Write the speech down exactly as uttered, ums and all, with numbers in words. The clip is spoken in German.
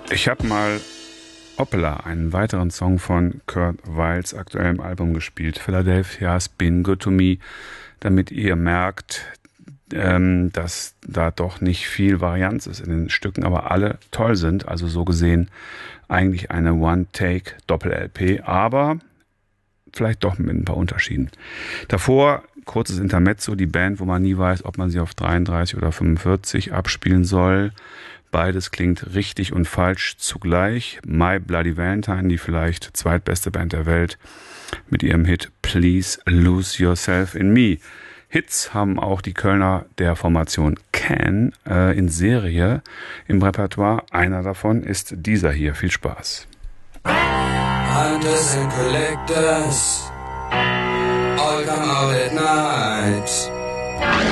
Ich habe mal Opera, einen weiteren Song von Kurt Weils aktuellem Album gespielt, Philadelphia's Been Good to Me, damit ihr merkt, ähm, dass da doch nicht viel Varianz ist in den Stücken, aber alle toll sind, also so gesehen eigentlich eine One-Take-Doppel-L P, aber vielleicht doch mit ein paar Unterschieden. Davor kurzes Intermezzo, die Band, wo man nie weiß, ob man sie auf dreiunddreißig oder fünfundvierzig abspielen soll. Beides klingt richtig und falsch zugleich. My Bloody Valentine, die vielleicht zweitbeste Band der Welt, mit ihrem Hit Please Lose Yourself in Me. Hits haben auch die Kölner der Formation Can äh, in Serie im Repertoire. Einer davon ist dieser hier. Viel Spaß. Hunters and collectors all come out at night.